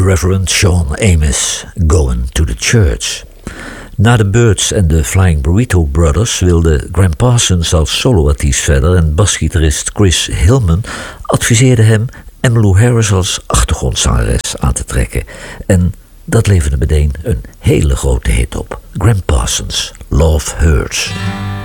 The Reverend Sean Amos, Going to the Church. Na de Byrds en de Flying Burrito Brothers wilde Gram Parsons als soloartiest verder en basgitarist Chris Hillman adviseerde hem Emmylou Harris als achtergrondzangeres aan te trekken. En dat leverde meteen een hele grote hit op. Gram Parsons, Love Hurts.